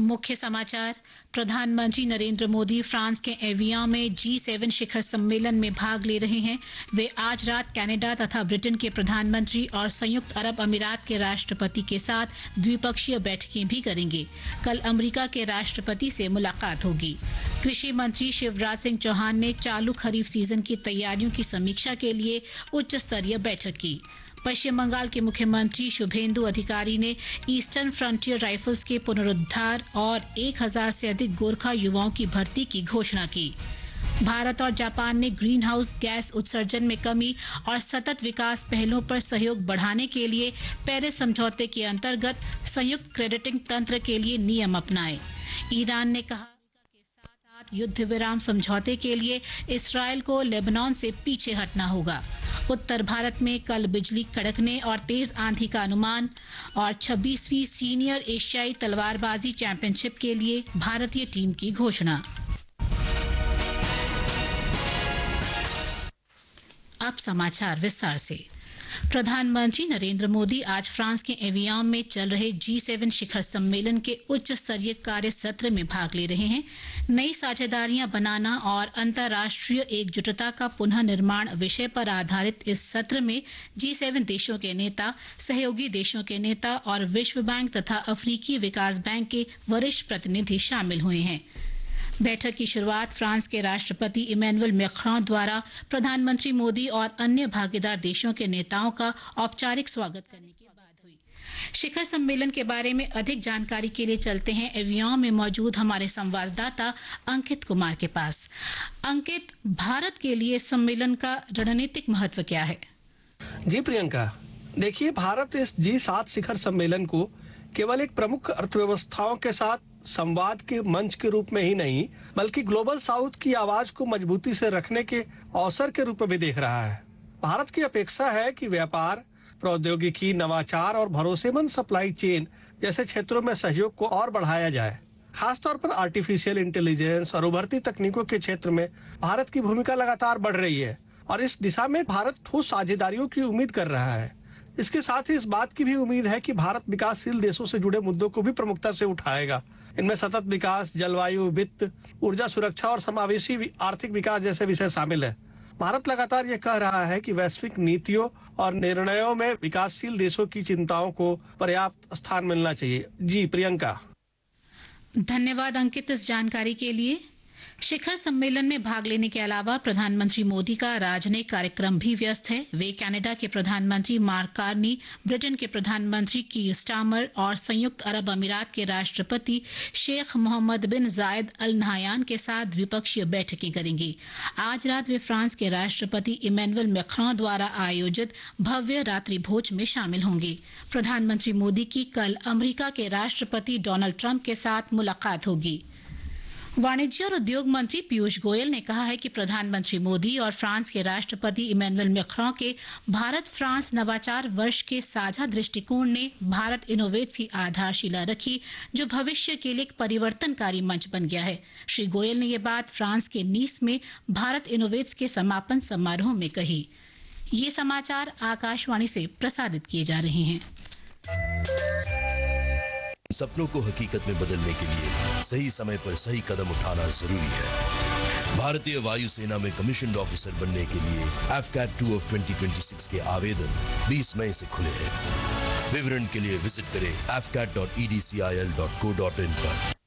मुख्य समाचार। प्रधानमंत्री नरेंद्र मोदी फ्रांस के एवियन में G7 शिखर सम्मेलन में भाग ले रहे हैं। वे आज रात कनाडा तथा ब्रिटेन के प्रधानमंत्री और संयुक्त अरब अमीरात के राष्ट्रपति के साथ द्विपक्षीय बैठकें भी करेंगे। कल अमेरिका के राष्ट्रपति से मुलाकात होगी। कृषि मंत्री शिवराज सिंह चौहान ने चालू खरीफ सीजन की तैयारियों की समीक्षा के लिए उच्च स्तरीय बैठक की। पश्चिम बंगाल के मुख्यमंत्री शुभेंदु अधिकारी ने ईस्टर्न फ्रंटियर राइफल्स के पुनरुद्धार और 1000 से अधिक गोरखा युवाओं की भर्ती की घोषणा की। भारत और जापान ने ग्रीन हाउस गैस उत्सर्जन में कमी और सतत विकास पहलों पर सहयोग बढ़ाने के लिए पेरिस समझौते के अंतर्गत संयुक्त क्रेडिटिंग तंत्र के लिए नियम अपनाए। ईरान ने कहा युद्ध विराम समझौते के लिए इस्राएल को लेबनान से पीछे हटना होगा। उत्तर भारत में कल बिजली कड़कने और तेज आंधी का अनुमान। और 26वीं सीनियर एशियाई तलवारबाजी चैंपियनशिप के लिए भारतीय टीम की घोषणा। अब समाचार विस्तार से। प्रधानमंत्री नरेंद्र मोदी आज फ्रांस के एवियन में चल रहे G7 शिखर सम्मेलन के उच्च स्तरीय कार्य सत्र में भाग ले रहे हैं। नई साझेदारियां बनाना और अंतर्राष्ट्रीय एकजुटता का पुनः निर्माण विषय पर आधारित इस सत्र में G7 देशों के नेता, सहयोगी देशों के नेता और विश्व बैंक तथा अफ्रीकी विकास बैंक के वरिष्ठ प्रतिनिधि शामिल हुए हैं। बैठक की शुरुआत फ्रांस के राष्ट्रपति इमैनुअल मैक्रों द्वारा प्रधानमंत्री मोदी और अन्य भागीदार देशों के नेताओं का औपचारिक स्वागत करने के बाद हुई। शिखर सम्मेलन के बारे में अधिक जानकारी के लिए चलते हैं एवियन में मौजूद हमारे संवाददाता अंकित कुमार के पास। अंकित, भारत के लिए सम्मेलन का रणनीतिक महत्व क्या है? जी प्रियंका, देखिए, भारत इस G7 शिखर सम्मेलन को केवल एक प्रमुख अर्थव्यवस्थाओं के साथ संवाद के मंच के रूप में ही नहीं, बल्कि ग्लोबल साउथ की आवाज को मजबूती से रखने के अवसर के रूप में भी देख रहा है। भारत की अपेक्षा है कि व्यापार, प्रौद्योगिकी, नवाचार और भरोसेमंद सप्लाई चेन जैसे क्षेत्रों में सहयोग को और बढ़ाया जाए। खासतौर पर आर्टिफिशियल इंटेलिजेंस और उभरती तकनीकों के क्षेत्र में भारत की भूमिका लगातार बढ़ रही है और इस दिशा में भारत ठोस साझेदारियों की उम्मीद कर रहा है। इसके साथ ही इस बात की भी उम्मीद है कि भारत विकासशील देशों से जुड़े मुद्दों को भी प्रमुखता से उठाएगा। इनमें सतत विकास, जलवायु, वित्त, ऊर्जा सुरक्षा और समावेशी आर्थिक विकास जैसे विषय शामिल है। भारत लगातार ये कह रहा है कि वैश्विक नीतियों और निर्णयों में विकासशील देशों की चिंताओं को पर्याप्त स्थान मिलना चाहिए। जी प्रियंका। धन्यवाद अंकित इस जानकारी के लिए। शिखर सम्मेलन में भाग लेने के अलावा प्रधानमंत्री मोदी का राजनयिक कार्यक्रम भी व्यस्त है। वे कनाडा के प्रधानमंत्री मार्क कार्नी, ब्रिटेन के प्रधानमंत्री कीर स्टारमर और संयुक्त अरब अमीरात के राष्ट्रपति शेख मोहम्मद बिन जायद अल नहयान के साथ द्विपक्षीय बैठकें करेंगे। आज रात वे फ्रांस के राष्ट्रपति इमैनुअल मैक्रों द्वारा आयोजित भव्य रात्रि भोज में शामिल होंगे। प्रधानमंत्री मोदी की कल अमेरिका के राष्ट्रपति डोनाल्ड ट्रंप के साथ मुलाकात होगी। वाणिज्य और उद्योग मंत्री पीयूष गोयल ने कहा है कि प्रधानमंत्री मोदी और फ्रांस के राष्ट्रपति इमैनुअल मैक्रों के भारत फ्रांस नवाचार वर्ष के साझा दृष्टिकोण ने भारत इनोवेट्स की आधारशिला रखी, जो भविष्य के लिए एक परिवर्तनकारी मंच बन गया है। श्री गोयल ने ये बात फ्रांस के नीस में भारत इनोवेट्स के समापन समारोह में कही। ये समाचार आकाशवाणी से प्रसारित किए जा रहे हैं। सपनों को हकीकत में बदलने के लिए सही समय पर सही कदम उठाना जरूरी है। भारतीय वायुसेना में कमीशन्ड ऑफिसर बनने के लिए AFCAT 2 of 2026 के आवेदन 20 मई से खुले हैं। विवरण के लिए विजिट करें afcat.edcil.co.in पर।